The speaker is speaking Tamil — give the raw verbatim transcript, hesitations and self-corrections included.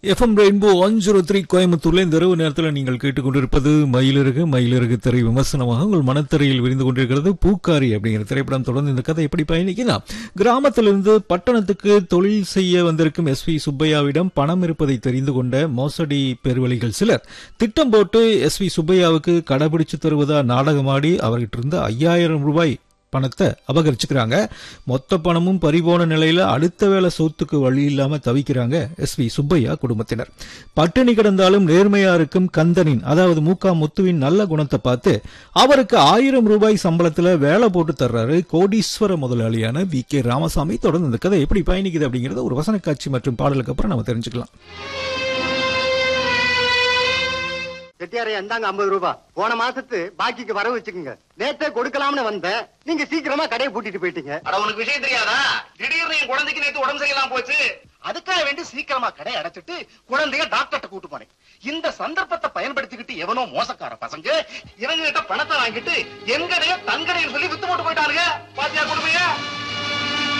FM rainbow one zero three கோயம்புத்தூர்ல இந்த இரவு நேரத்தில் நீங்கள் கேட்டுக்கொண்டிருப்பது மயிலிறகு மயிலிறகு திரை விமர்சனமாக உங்கள் மனத்திரையில் விரிந்து கொண்டிருக்கிறது பூக்காரி அப்படிங்கிற திரைப்படம். தொடர்ந்து இந்த கதை எப்படி பயணிக்குன்னா, கிராமத்திலிருந்து பட்டணத்துக்கு தொழில் செய்ய வந்திருக்கும் எஸ் வி சுப்பையாவிடம் பணம் இருப்பதை தெரிந்து கொண்ட மோசடி பெருவழிகள் சிலர் திட்டம் போட்டு எஸ் வி சுப்பையாவுக்கு கடைபிடிச்சு தருவதா நாடகமாடி அவர்கிட்ட இருந்து ஐயாயிரம் ரூபாய் பணத்தை அபகரிச்சுக்கிறாங்க. மொத்த பணமும் பறிபோன நிலையில அடுத்த வேளை சொத்துக்கு வழி இல்லாம தவிக்கிறாங்க எஸ் வி சுப்பையா குடும்பத்தினர். பட்டினி கிடந்தாலும் நேர்மையா இருக்கும் கந்தனின், அதாவது மூக்கா முத்துவின் நல்ல குணத்தை பார்த்து அவருக்கு ஆயிரம் ரூபாய் சம்பளத்துல வேலை போட்டு தர்றாரு கோடீஸ்வர முதலாளியான வி கே ராமசாமி. தொடர்ந்து இந்த கதை எப்படி பயணிக்குது அப்படிங்கறத ஒரு வசன காட்சி மற்றும் பாடலுக்கு அப்புறம் நம்ம தெரிஞ்சுக்கலாம். செட்டியாரே, அந்தாங்க ஐம்பது ரூபாய். போன மாசத்து பாக்கிக்கு வர வச்சுக்கோங்க. நேத்தே கொடுக்கலாம்னு வந்தேன், நீங்க சீக்கிரமா கடையை பூட்டிட்டு போயிட்டீங்க. அட, உனக்கு விஷயம் தெரியாதா? திடீர்னு என் குழந்தைக்கு நேத்து உடம்பு சரியில்லாம போச்சு. அதுக்காக வேண்டி சீக்கிரமா கடையை அடைச்சிட்டு குழந்தைய டாக்டர்கிட்ட கூட்டு போனேன். இந்த சந்தர்ப்பத்தை பயன்படுத்திக்கிட்டு எவனோ மோசக்கார பசங்க இவங்க கிட்ட பணத்தை வாங்கிட்டு எங்கடைய தங்கடைய